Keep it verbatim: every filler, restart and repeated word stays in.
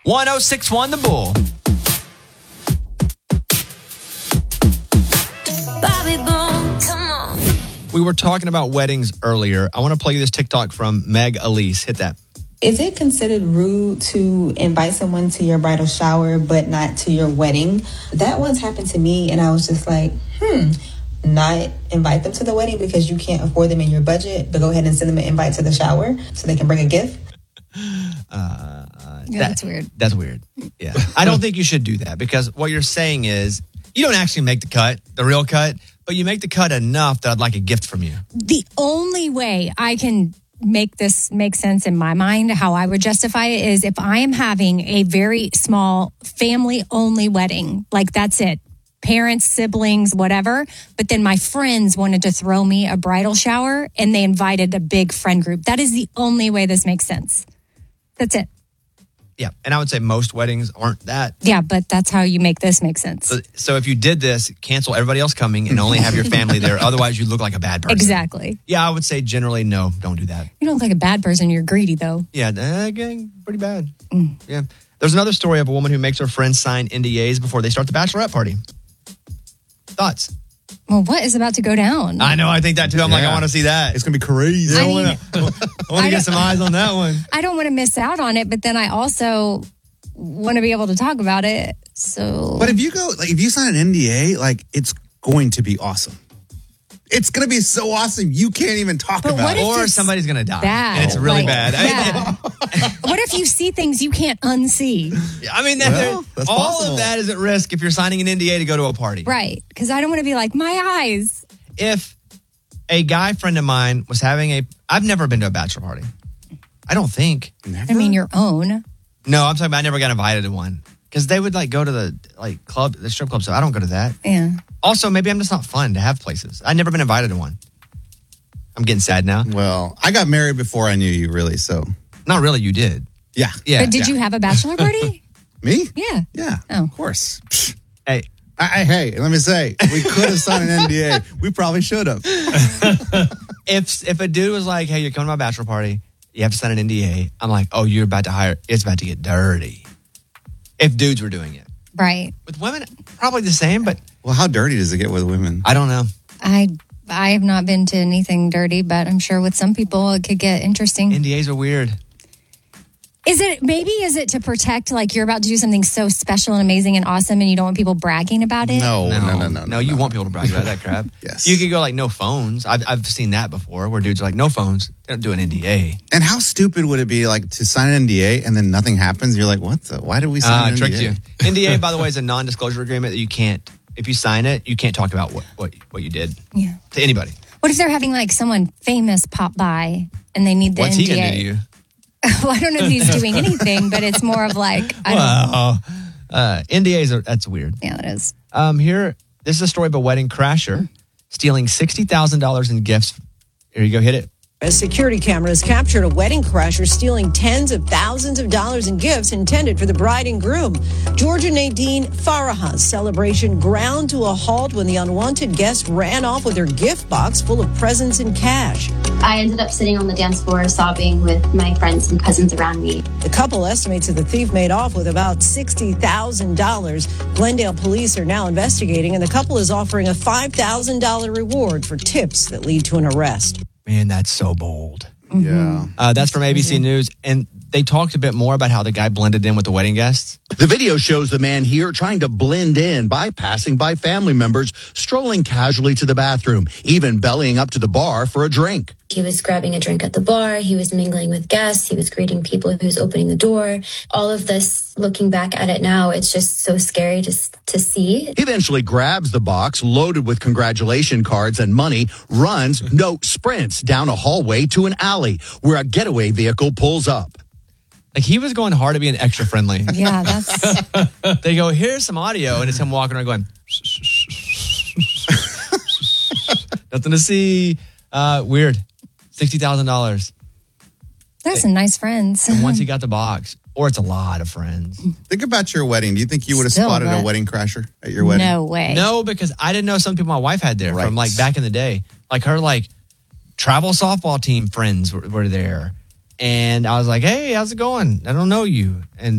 one oh six one The Bull. Bobby Bones, come on. We were talking about weddings earlier. I want to play you this TikTok from Meg Elise. Hit that. Is it considered rude to invite someone to your bridal shower but not to your wedding? That once happened to me, and I was just like, hmm, not invite them to the wedding because you can't afford them in your budget, but go ahead and send them an invite to the shower so they can bring a gift? Uh, Yeah, that- that's weird. That's weird. Yeah. I don't think you should do that because what you're saying is you don't actually make the cut, the real cut, but you make the cut enough that I'd like a gift from you. The only way I can make this make sense in my mind, how I would justify it, is if I am having a very small family-only wedding, like that's it. Parents, siblings, whatever. But then my friends wanted to throw me a bridal shower and they invited a big friend group. That is the only way this makes sense. That's it. Yeah. And I would say most weddings aren't that. Yeah, but that's how you make this make sense. So, so if you did this, cancel everybody else coming and only have your family there. Otherwise, you look like a bad person. Exactly. Yeah, I would say generally, no, don't do that. You don't look like a bad person. You're greedy, though. Yeah, uh, gang, pretty bad. Mm. Yeah. There's another story of a woman who makes her friends sign N D As before they start the bachelorette party. Thoughts? Well, what is about to go down? I know. I think that too. I'm yeah. like, I want to see that. It's going to be crazy. I, I mean, want to get some eyes on that one. I don't want to miss out on it, but then I also want to be able to talk about it. So, but if you go, like, if you sign an N D A, like, it's going to be awesome. It's going to be so awesome you can't even talk but about it. Or somebody's going to die. Bad. And it's really like, bad. Yeah. What if you see things you can't unsee? I mean, that, well, that's all possible. of that is at risk if you're signing an N D A to go to a party. Right. Because I don't want to be like, my eyes. If a guy friend of mine was having a, I've never been to a bachelor party. I don't think. Never? I mean, your own. No, I'm talking about I never got invited to one. Because they would like go to the like club, the strip club. So I don't go to that. Yeah. Also, maybe I'm just not fun to have places. I've never been invited to one. I'm getting sad now. Well, I got married before I knew you, really, so. Not really, you did. Yeah. Yeah. But did yeah. you have a bachelor party? Me? Yeah. Yeah. Oh. Of course. Hey. I, I, hey, let me say, we could have signed an N D A. We probably should have. If if a dude was like, hey, you're coming to my bachelor party, you have to sign an N D A. I'm like, oh, you're about to hire, it's about to get dirty. If dudes were doing it. Right. With women, probably the same, but. Well, how dirty does it get with women? I don't know. I I have not been to anything dirty, but I'm sure with some people it could get interesting. N D As are weird. Is it, maybe is it to protect, like you're about to do something so special and amazing and awesome and you don't want people bragging about it? No, no, no, no. No, no you no. want people to brag about that crap. Yes. You could go like no phones. I've, I've seen that before where dudes are like no phones. They don't do an N D A. And how stupid would it be like to sign an N D A and then nothing happens? You're like, what the? Why did we sign Uh, an N D A? tricked you. N D A, by the way, is a non-disclosure agreement that you can't, if you sign it, you can't talk about what, what, what you did Yeah. to anybody. What if they're having like someone famous pop by and they need the What's N D A? he going to do to you? Well, I don't know if he's doing anything, but it's more of like, I don't Wow. Uh, N D As are, that's weird. Yeah, that is. Um, here, this is a story of a wedding crasher stealing sixty thousand dollars in gifts. Here you go, hit it. As security cameras captured a wedding crasher stealing tens of thousands of dollars in gifts intended for the bride and groom. Georgia Nadine Faraha's celebration ground to a halt when the unwanted guest ran off with her gift box full of presents and cash. I ended up sitting on the dance floor sobbing with my friends and cousins around me. The couple estimates that the thief made off with about sixty thousand dollars. Glendale police are now investigating, and the couple is offering a five thousand dollars reward for tips that lead to an arrest. Man, that's so bold. Yeah. Uh, that's from A B C News. And they talked a bit more about how the guy blended in with the wedding guests. The video shows the man here trying to blend in by passing by family members, strolling casually to the bathroom, even bellying up to the bar for a drink. He was grabbing a drink at the bar. He was mingling with guests. He was greeting people. He was opening the door. All of this, looking back at it now, it's just so scary to, to see. He eventually grabs the box loaded with congratulation cards and money, runs, no, sprints down a hallway to an alley where a getaway vehicle pulls up. Like he was going hard at being extra friendly. Yeah, that's. They go, here's some audio. And it's him walking around going, nothing to see. Uh, weird. sixty thousand dollars. That's some nice friends. And once he got the box, or it's a lot of friends. Think about your wedding. Do you think you would have Still, spotted but- a wedding crasher at your wedding? No way. No, because I didn't know some people my wife had there Right. from like back in the day. Like her like travel softball team friends were, were there. And I was like, hey, how's it going? I don't know you. And